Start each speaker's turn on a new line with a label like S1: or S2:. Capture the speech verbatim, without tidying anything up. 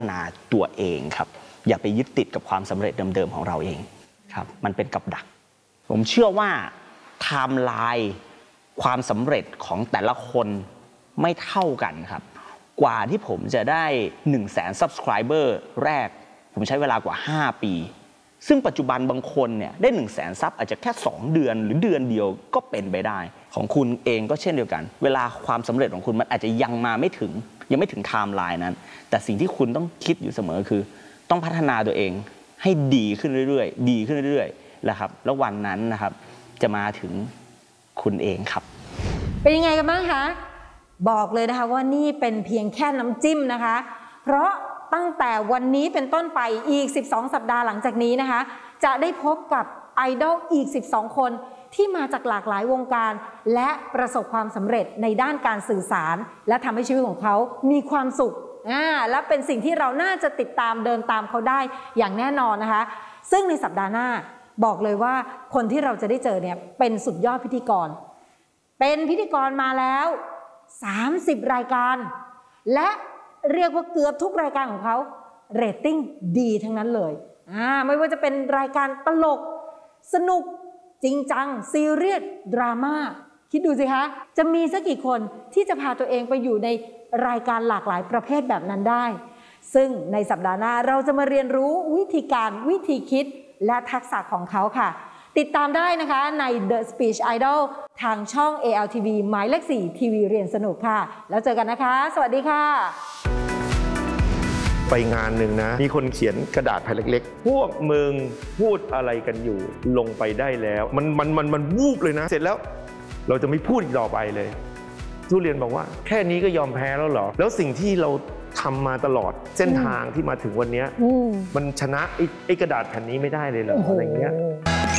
S1: นาตัวเองครับอย่าไปยึดติดกับความสำเร็จเดิมๆของเราเองครับมันเป็นกับดักผมเชื่อว่าไทม์ไลน์ความสำเร็จของแต่ละคนไม่เท่ากันครับกว่าที่ผมจะได้หนึ่งแสน Subscriber แรกผมใช้เวลากว่าห้าปีซึ่งปัจจุบันบางคนเนี่ยได้หนึ่งแสนซับอาจจะแค่สองเดือนหรือเดือนเดียวก็เป็นไปได้ของคุณเองก็เช่นเดียวกันเวลาความสำเร็จของคุณมันอาจจะยังมาไม่ถึงยังไม่ถึงไทม์ไลน์นั้นแต่สิ่งที่คุณต้องคิดอยู่เสมอคือต้องพัฒนาตัวเองให้ดีขึ้นเรื่อยๆดีขึ้นเรื่อยๆแล้วครับแล้ววันนั้นนะครับจะมาถึงคุณเองครับ
S2: เป็นยังไงกันบ้างคะบอกเลยนะคะว่านี่เป็นเพียงแค่น้ำจิ้มนะคะเพราะตั้งแต่วันนี้เป็นต้นไปอีกสิบสองสัปดาห์หลังจากนี้นะคะจะได้พบกับไอดอลอีกสิบสองคนที่มาจากหลากหลายวงการและประสบความสำเร็จในด้านการสื่อสารและทำให้ชีวิตของเขามีความสุขอ่าและเป็นสิ่งที่เราน่าจะติดตามเดินตามเขาได้อย่างแน่นอนนะคะซึ่งในสัปดาห์หน้าบอกเลยว่าคนที่เราจะได้เจอเนี่ยเป็นสุดยอดพิธีกรเป็นพิธีกรมาแล้วสามสิบรายการและเรียกว่าเกือบทุกรายการของเขาเรตติ้งดีทั้งนั้นเลยอ่าไม่ว่าจะเป็นรายการตลกสนุกจริงจังซีเรียสดราม่าคิดดูสิคะจะมีสักกี่คนที่จะพาตัวเองไปอยู่ในรายการหลากหลายประเภทแบบนั้นได้ซึ่งในสัปดาห์หน้าเราจะมาเรียนรู้วิธีการวิธีคิดและทักษะของเขาค่ะติดตามได้นะคะใน The Speech Idol ทางช่อง เอ แอล ที วี หมายเลขสี่ทีวีเรียนสนุกค่ะแล้วเจอกันนะคะสวัสดีค่ะ
S3: ไปงานหนึ่งนะมีคนเขียนกระดาษแผ่นเล็กๆพวกมึงพูดอะไรกันอยู่ลงไปได้แล้วมันมันมันมันวูบเลยนะเสร็จแล้วเราจะไม่พูดอีกต่อไปเลยทุเรียนบอกว่าแค่นี้ก็ยอมแพ้แล้วเหรอแล้วสิ่งที่เราทำมาตลอดเส้นทางที่มาถึงวันนี้มันชนะไอ้กระดาษแผ่นนี้ไม่ได้เลยเหรออะไรเงี้ย